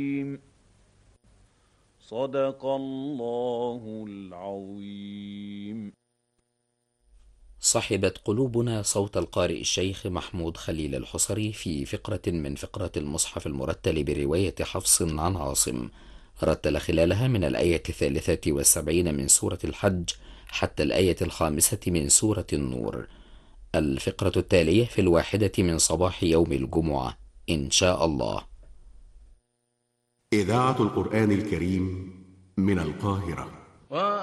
صدق الله العظيم. صحبت قلوبنا صوت القارئ الشيخ محمود خليل الحصري في فقرة من فقرة المصحف المرتل برواية حفص عن عاصم، رتل خلالها من الآية 73 من سورة الحج حتى الآية 5 من سورة النور. الفقرة التالية في 1 من صباح يوم الجمعة إن شاء الله. إذاعة القرآن الكريم من القاهرة.